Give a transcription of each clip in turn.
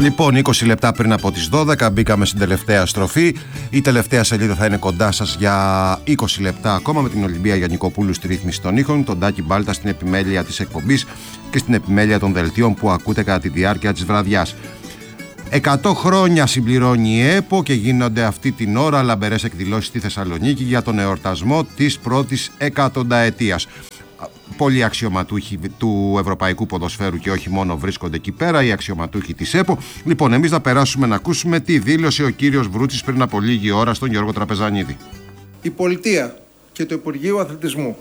Λοιπόν, 20 λεπτά πριν από τις 12 μπήκαμε στην τελευταία στροφή. Η τελευταία σελίδα θα είναι κοντά σας για 20 λεπτά ακόμα, με την Ολυμπία Γιαννικοπούλου στη ρύθμιση των ήχων, τον Τάκη Μπάλτα στην επιμέλεια της εκπομπής και στην επιμέλεια των δελτίων που ακούτε κατά τη διάρκεια της βραδιάς. 100 χρόνια συμπληρώνει η ΕΠΟ και γίνονται αυτή την ώρα λαμπερές εκδηλώσεις στη Θεσσαλονίκη για τον εορτασμό της πρώτης εκατονταετίας. Πολλοί αξιωματούχοι του ευρωπαϊκού ποδοσφαίρου και όχι μόνο βρίσκονται εκεί πέρα, οι αξιωματούχοι της ΕΠΟ. Λοιπόν, εμείς θα περάσουμε να ακούσουμε τι δήλωσε ο κύριος Βρούτσης πριν από λίγη ώρα στον Γιώργο Τραπεζανίδη. Η πολιτεία και το Υπουργείο Αθλητισμού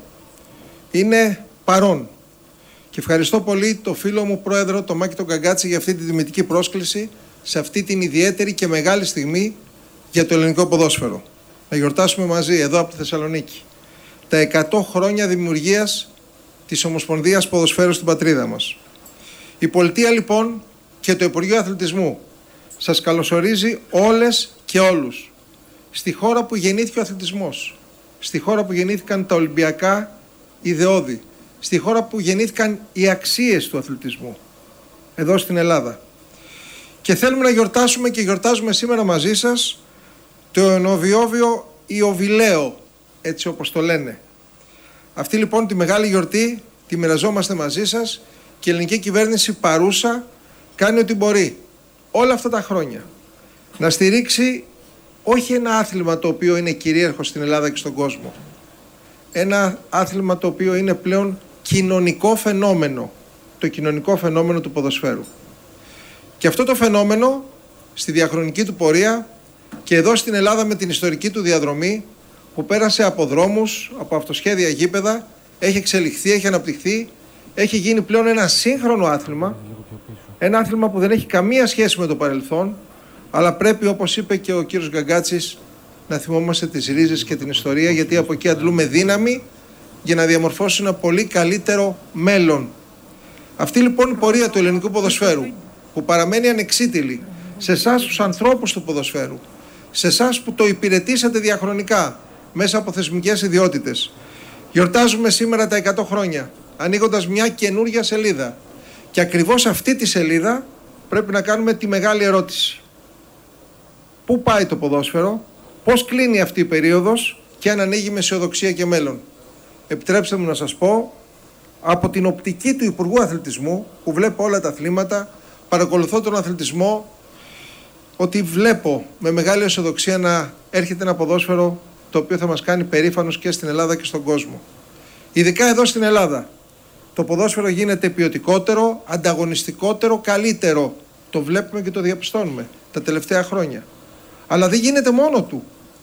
είναι παρόν. Και ευχαριστώ πολύ το φίλο μου πρόεδρο, τον Μάκη τον Καγκάτση, για αυτή τη τιμητική πρόσκληση σε αυτή την ιδιαίτερη και μεγάλη στιγμή για το ελληνικό ποδόσφαιρο. Να γιορτάσουμε μαζί εδώ από τη Θεσσαλονίκη τα 100 χρόνια δημιουργίας της Ομοσπονδίας Ποδοσφαίρου στην πατρίδα μας. Η πολιτεία λοιπόν και το Υπουργείο Αθλητισμού σας καλωσορίζει όλες και όλους στη χώρα που γεννήθηκε ο αθλητισμός, στη χώρα που γεννήθηκαν τα Ολυμπιακά ιδεώδη, στη χώρα που γεννήθηκαν οι αξίες του αθλητισμού, εδώ στην Ελλάδα. Και θέλουμε να γιορτάσουμε και γιορτάζουμε σήμερα μαζί σας το ενοβιόβιο Ιωβιλέο, έτσι όπως το λένε. Αυτή λοιπόν τη μεγάλη γιορτή τη μοιραζόμαστε μαζί σας και η ελληνική κυβέρνηση παρούσα κάνει ό,τι μπορεί όλα αυτά τα χρόνια να στηρίξει όχι ένα άθλημα το οποίο είναι κυρίαρχο στην Ελλάδα και στον κόσμο, ένα άθλημα το οποίο είναι πλέον κοινωνικό φαινόμενο, το κοινωνικό φαινόμενο του ποδοσφαίρου. Και αυτό το φαινόμενο στη διαχρονική του πορεία και εδώ στην Ελλάδα με την ιστορική του διαδρομή που πέρασε από δρόμους, από αυτοσχέδια γήπεδα, έχει εξελιχθεί, έχει αναπτυχθεί, έχει γίνει πλέον ένα σύγχρονο άθλημα, ένα άθλημα που δεν έχει καμία σχέση με το παρελθόν, αλλά πρέπει, όπως είπε και ο κύριος Γκαγκάτσης, να θυμόμαστε τις ρίζες και την ιστορία, γιατί από εκεί αντλούμε δύναμη για να διαμορφώσουμε ένα πολύ καλύτερο μέλλον. Αυτή λοιπόν η πορεία του ελληνικού ποδοσφαίρου, που παραμένει ανεξίτηλη σε εσάς τους ανθρώπους του ποδοσφαίρου, σε εσάς που το υπηρετήσατε διαχρονικά μέσα από θεσμικές ιδιότητες. Γιορτάζουμε σήμερα τα 100 χρόνια, ανοίγοντας μια καινούργια σελίδα. Και ακριβώς αυτή τη σελίδα πρέπει να κάνουμε τη μεγάλη ερώτηση. Πού πάει το ποδόσφαιρο, πώς κλείνει αυτή η περίοδος και αν ανοίγει με αισιοδοξία και μέλλον. Επιτρέψτε μου να σας πω, από την οπτική του Υπουργού Αθλητισμού, που βλέπω όλα τα αθλήματα, παρακολουθώ τον αθλητισμό, ότι βλέπω με μεγάλη αισιοδοξία να έρχεται ένα ποδόσφαιρο το οποίο θα μας κάνει περήφανος και στην Ελλάδα και στον κόσμο. Ειδικά εδώ στην Ελλάδα. Το ποδόσφαιρο γίνεται ποιοτικότερο, ανταγωνιστικότερο, καλύτερο. Το βλέπουμε και το διαπιστώνουμε τα τελευταία χρόνια. Αλλά δεν γίνεται μόνο του.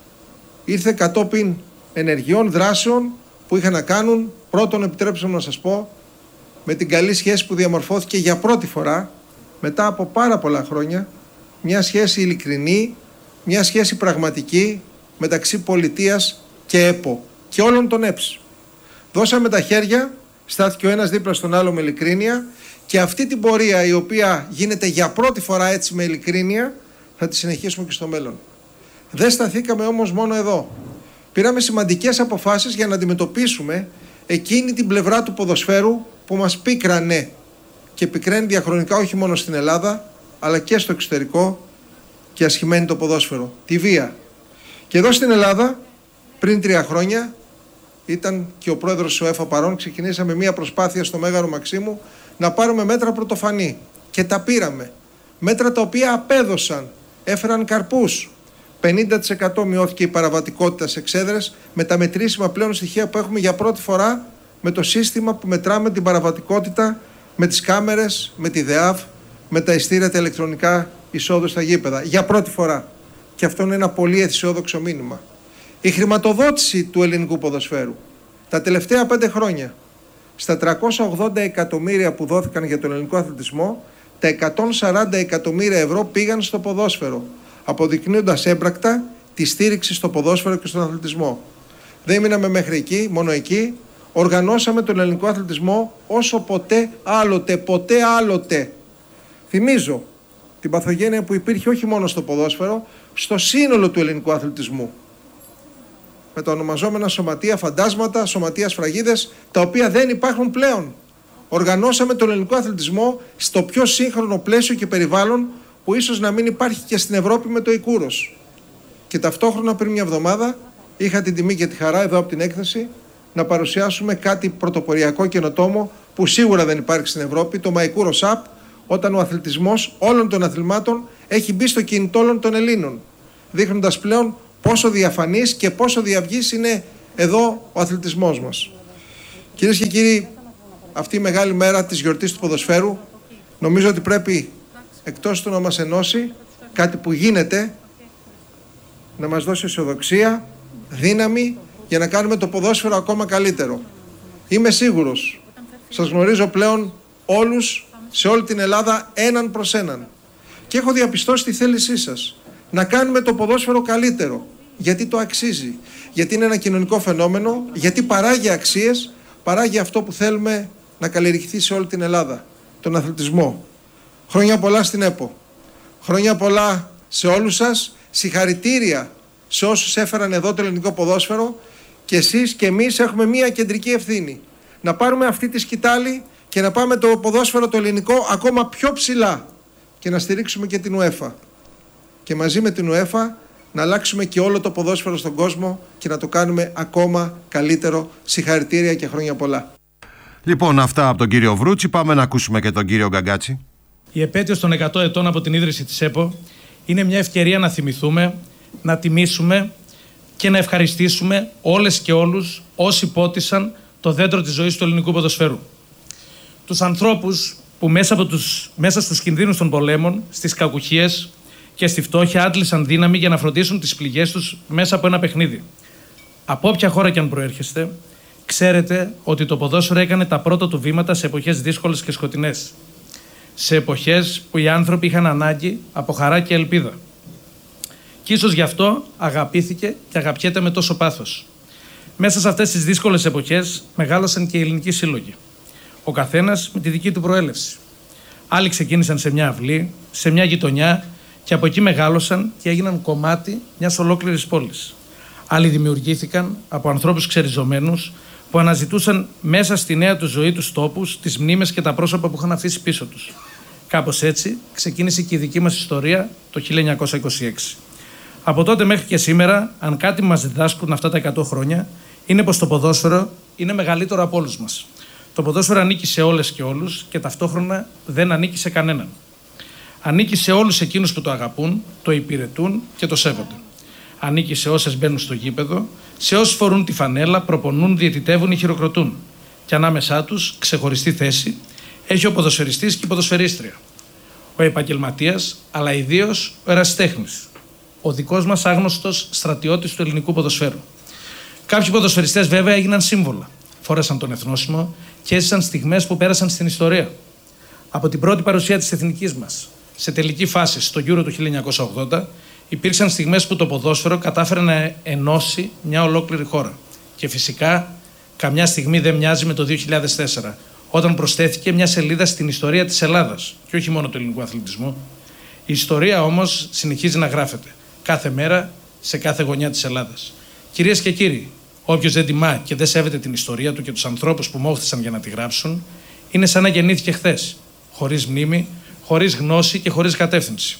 Ήρθε κατόπιν ενεργειών, δράσεων που είχαν να κάνουν, πρώτον, επιτρέψτε μου να σας πω, με την καλή σχέση που διαμορφώθηκε για πρώτη φορά, μετά από πάρα πολλά χρόνια, μια σχέση ειλικρινή, μια σχέση πραγματική μεταξύ πολιτείας και ΕΠΟ και όλων των ΕΠΣ. Δώσαμε τα χέρια, στάθηκε ο ένας δίπλα στον άλλο με ειλικρίνεια και αυτή την πορεία η οποία γίνεται για πρώτη φορά έτσι με ειλικρίνεια θα τη συνεχίσουμε και στο μέλλον. Δεν σταθήκαμε όμως μόνο εδώ. Πήραμε σημαντικές αποφάσεις για να αντιμετωπίσουμε εκείνη την πλευρά του ποδοσφαίρου που μας πίκρανε και πικραίνει διαχρονικά όχι μόνο στην Ελλάδα αλλά και στο εξωτερικό και ασχημένει το ποδόσφαιρο, τη βία. Και εδώ στην Ελλάδα πριν 3 χρόνια ήταν και ο πρόεδρος της ΟΕΦΑ παρόν, ξεκινήσαμε μια προσπάθεια στο Μέγαρο Μαξίμου να πάρουμε μέτρα πρωτοφανή και τα πήραμε. Μέτρα τα οποία απέδωσαν, έφεραν καρπούς. 50% μειώθηκε η παραβατικότητα σε εξέδρες με τα μετρήσιμα πλέον στοιχεία που έχουμε για πρώτη φορά με το σύστημα που μετράμε την παραβατικότητα με τις κάμερες, με τη ΔΕΑΒ, με τα ειστήρια τα ηλεκτρονικά εισόδου στα γήπεδα. Για πρώτη φορά. Και αυτό είναι ένα πολύ αισιόδοξο μήνυμα. Η χρηματοδότηση του ελληνικού ποδοσφαίρου τα τελευταία 5 χρόνια στα 380 εκατομμύρια που δόθηκαν για τον ελληνικό αθλητισμό, τα 140 εκατομμύρια ευρώ πήγαν στο ποδόσφαιρο, αποδεικνύοντας έμπρακτα τη στήριξη στο ποδόσφαιρο και στον αθλητισμό. Δεν μείναμε μέχρι εκεί, μόνο εκεί. Οργανώσαμε τον ελληνικό αθλητισμό όσο ποτέ άλλοτε. Θυμίζω την παθογένεια που υπήρχε όχι μόνο στο ποδόσφαιρο, στο σύνολο του ελληνικού αθλητισμού. Με τα ονομαζόμενα σωματεία φαντάσματα, σωματεία σφραγίδες, τα οποία δεν υπάρχουν πλέον. Οργανώσαμε τον ελληνικό αθλητισμό στο πιο σύγχρονο πλαίσιο και περιβάλλον που ίσως να μην υπάρχει και στην Ευρώπη με το Ικούρος. Και ταυτόχρονα πριν μια εβδομάδα είχα την τιμή και τη χαρά εδώ από την έκθεση να παρουσιάσουμε κάτι πρωτοποριακό καινοτόμο που σίγουρα δεν υπάρχει στην Ευρώπη, το My Kouros App, όταν ο αθλητισμός όλων των αθλημάτων έχει μπει στο κινητό όλων των Ελλήνων, δείχνοντας πλέον πόσο διαφανής και πόσο διαυγής είναι εδώ ο αθλητισμός μας. Κυρίες και κύριοι, αυτή η μεγάλη μέρα της γιορτής του ποδοσφαίρου νομίζω ότι πρέπει, εκτός του να μας ενώσει, κάτι που γίνεται, να μας δώσει αισιοδοξία, δύναμη για να κάνουμε το ποδόσφαιρο ακόμα καλύτερο. Είμαι σίγουρος, σας γνωρίζω πλέον όλους σε όλη την Ελλάδα έναν προς έναν και έχω διαπιστώσει τη θέλησή σας να κάνουμε το ποδόσφαιρο καλύτερο, γιατί το αξίζει, γιατί είναι ένα κοινωνικό φαινόμενο, γιατί παράγει αξίες, παράγει αυτό που θέλουμε να καλλιεργηθεί σε όλη την Ελλάδα, τον αθλητισμό. Χρόνια πολλά στην ΕΠΟ, χρόνια πολλά σε όλους σας, συγχαρητήρια σε όσους έφεραν εδώ το ελληνικό ποδόσφαιρο και εσείς και εμείς έχουμε μία κεντρική ευθύνη. Να πάρουμε αυτή τη σκητάλη και να πάμε το ποδόσφαιρο το ελληνικό ακόμα πιο ψηλά και να στηρίξουμε και την UEFA. Και μαζί με την UEFA να αλλάξουμε και όλο το ποδόσφαιρο στον κόσμο και να το κάνουμε ακόμα καλύτερο. Συγχαρητήρια και χρόνια πολλά. Λοιπόν, αυτά από τον κύριο Βρούτσι. Πάμε να ακούσουμε και τον κύριο Γκαγκάτση. Η επέτειος των 100 ετών από την ίδρυση της ΕΠΟ είναι μια ευκαιρία να θυμηθούμε, να τιμήσουμε και να ευχαριστήσουμε όλες και όλους όσοι πότισαν το δέντρο της ζωής του ελληνικού ποδοσφαίρου. Τους ανθρώπους που μέσα στους κινδύνους των πολέμων, στις κακουχίες και στη φτώχεια άντλησαν δύναμη για να φροντίσουν τις πληγές τους μέσα από ένα παιχνίδι. Από όποια χώρα κι αν προέρχεστε, ξέρετε ότι το ποδόσφαιρο έκανε τα πρώτα του βήματα σε εποχές δύσκολες και σκοτεινές. Σε εποχές που οι άνθρωποι είχαν ανάγκη από χαρά και ελπίδα. Και ίσως γι' αυτό αγαπήθηκε και αγαπιέται με τόσο πάθος. Μέσα σε αυτές τις δύσκολες εποχές μεγάλωσαν και οι ελληνικοί σύλλογοι. Ο καθένας με τη δική του προέλευση. Άλλοι ξεκίνησαν σε μια αυλή, σε μια γειτονιά και από εκεί μεγάλωσαν και έγιναν κομμάτι μιας ολόκληρης πόλης. Άλλοι δημιουργήθηκαν από ανθρώπους ξεριζωμένους που αναζητούσαν μέσα στη νέα του ζωή τους τόπους, τις μνήμες και τα πρόσωπα που είχαν αφήσει πίσω τους. Κάπως έτσι ξεκίνησε και η δική μας ιστορία το 1926. Από τότε μέχρι και σήμερα, αν κάτι μας διδάσκουν αυτά τα 100 χρόνια, είναι πως το ποδόσφαιρο είναι μεγαλύτερο από όλους μας. Το ποδόσφαιρο ανήκει σε όλες και όλους και ταυτόχρονα δεν ανήκει σε κανέναν. Ανήκει σε όλους εκείνους που το αγαπούν, το υπηρετούν και το σέβονται. Ανήκει σε όσες μπαίνουν στο γήπεδο, σε όσους φορούν τη φανέλα, προπονούν, διαιτητεύουν ή χειροκροτούν. Και ανάμεσά τους, ξεχωριστή θέση, έχει ο ποδοσφαιριστής και η ποδοσφαιρίστρια. Ο επαγγελματίας, αλλά ιδίως ο ερασιτέχνης. Ο δικός μας άγνωστος στρατιώτης του ελληνικού ποδοσφαίρου. Κάποιοι ποδοσφαιριστές βέβαια έγιναν σύμβολα. Φόρεσαν τον εθνόσημο και έζησαν στιγμές που πέρασαν στην ιστορία. Από την πρώτη παρουσία της εθνικής μας, σε τελική φάση στο Euro του 1980, υπήρξαν στιγμές που το ποδόσφαιρο κατάφερε να ενώσει μια ολόκληρη χώρα. Και φυσικά, καμιά στιγμή δεν μοιάζει με το 2004, όταν προσθέθηκε μια σελίδα στην ιστορία της Ελλάδας και όχι μόνο του ελληνικού αθλητισμού. Η ιστορία όμως συνεχίζει να γράφεται κάθε μέρα σε κάθε γωνιά της Ελλάδας. Κυρίες και κύριοι, όποιος δεν τιμά και δεν σέβεται την ιστορία του και τους ανθρώπους που μόχθησαν για να τη γράψουν, είναι σαν να γεννήθηκε χθες, χωρίς μνήμη, χωρίς γνώση και χωρίς κατεύθυνση.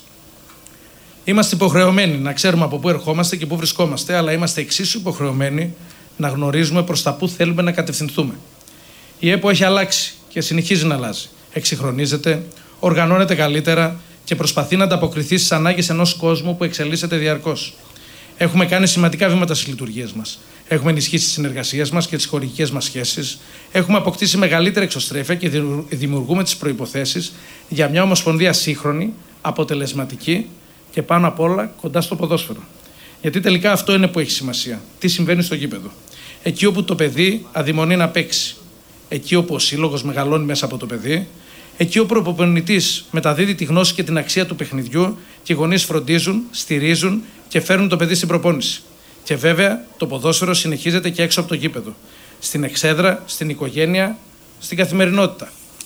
Είμαστε υποχρεωμένοι να ξέρουμε από πού ερχόμαστε και πού βρισκόμαστε, αλλά είμαστε εξίσου υποχρεωμένοι να γνωρίζουμε προς τα πού θέλουμε να κατευθυνθούμε. Η ΕΠΟ έχει αλλάξει και συνεχίζει να αλλάζει. Εξυγχρονίζεται, οργανώνεται καλύτερα και προσπαθεί να ανταποκριθεί στις ανάγκες ενός κόσμου που εξελίσσεται διαρκώς. Έχουμε κάνει σημαντικά βήματα στις λειτουργίες μας. Έχουμε ενισχύσει τις συνεργασίες μας και τις χωρικές μας σχέσεις. Έχουμε αποκτήσει μεγαλύτερη εξωστρέφεια και δημιουργούμε τις προϋποθέσεις για μια ομοσπονδία σύγχρονη, αποτελεσματική και πάνω απ' όλα κοντά στο ποδόσφαιρο. Γιατί τελικά αυτό είναι που έχει σημασία. Τι συμβαίνει στο γήπεδο. Εκεί όπου το παιδί αδειμονεί να παίξει. Εκεί όπου ο σύλλογος μεγαλώνει μέσα από το παιδί. Εκεί όπου ο προπονητής μεταδίδει τη γνώση και την αξία του παιχνιδιού και οι γονείς φροντίζουν, στηρίζουν και φέρνουν το παιδί στην προπόνηση. Και βέβαια το ποδόσφαιρο συνεχίζεται και έξω από το γήπεδο. Στην εξέδρα, στην οικογένεια, στην καθημερινότητα.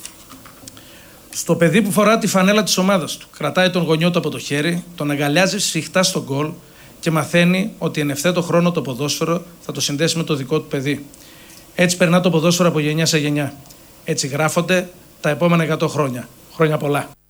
Στο παιδί που φορά τη φανέλα της ομάδας του, κρατάει τον γονιό του από το χέρι, τον αγκαλιάζει σφιχτά στον γκολ και μαθαίνει ότι εν ευθέτω χρόνο το ποδόσφαιρο θα το συνδέσει με το δικό του παιδί. Έτσι περνά το ποδόσφαιρο από γενιά σε γενιά. Έτσι γράφονται τα επόμενα 100 χρόνια. Χρόνια πολλά.